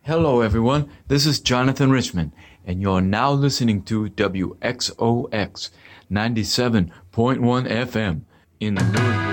Hello, everyone. This is Jonathan Richmond, and you're now listening to WXOX 97.1 FM in Louisville.